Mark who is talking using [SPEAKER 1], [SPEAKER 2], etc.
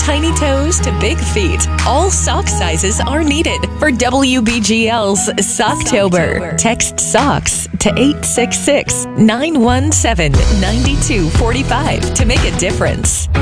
[SPEAKER 1] tiny toes to big feet, all sock sizes are needed. For WBGL's Socktober, text SOCKS to 866-917-9245 to make a difference.